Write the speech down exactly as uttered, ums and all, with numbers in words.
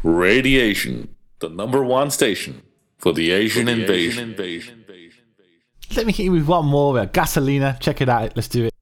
Radiation, the number one station for the Asian, for the invasion. Asian invasion. Let me hit you with one more. Gasolina. Check it out. Let's do it.